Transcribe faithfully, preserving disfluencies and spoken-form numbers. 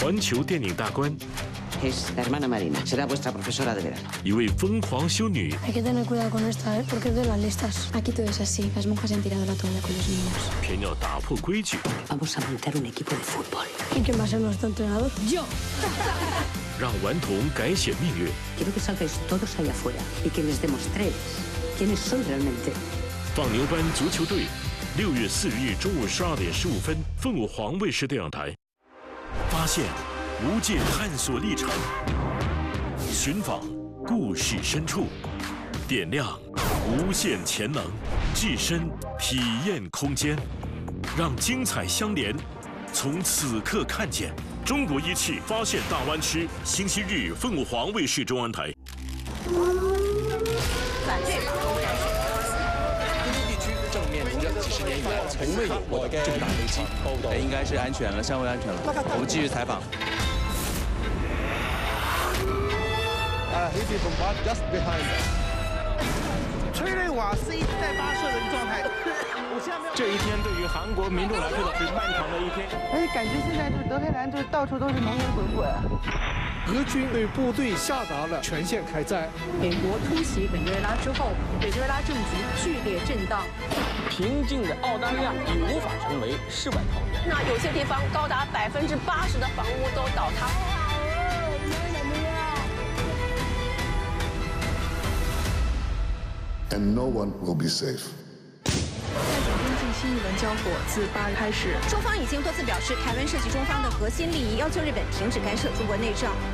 环球电影大观。 Es la hermana Marina, será vuestra profesora de verano. 一位疯狂修女， Hay que tener cuidado con esta, ¿eh? Porque es de las listas. Aquí todo es así. Las monjas han tirado la toalla con los niños. 偏要打破规矩， Vamos a montar un equipo de fútbol. ¿Y quién va a ser nuestro entrenador? ¡Yo! 让顽童改写命运。 Quiero que salgáis todos allá afuera y que les demostréis quiénes son realmente. 放牛班足球队，六月四日中午十二点十五分，凤凰卫视电视台。发现无界探索历程，寻访故事深处，点亮无限潜能，置身体验空间，让精彩相连。从此刻看见中国仪器发现大湾区，星期日凤凰卫视中央台。 反对法公开京津地区正面临着几十年以来从未有过的重大危机， 应该是安全了，相对安全了。我们继续采访。 Uh, he did bombard just behind us. 催泪瓦斯一直在发射的状态。 这一天对于韩国民众来说是漫长的一天。 而且感觉现在就是德黑兰，就是到处都是浓烟滚滚。 俄军对部队下达了全线开战。 美国突袭委内瑞拉之后，委内瑞拉政局剧烈震荡。 平静的澳大利亚已无法成为世外桃源。 那有些地方高达百分之八十的房屋都倒塌。 And no one will be safe. 泰中边境新一轮交火自八日开始， 中方已经多次表示，台湾涉及中方的核心利益，要求日本停止干涉中国内政。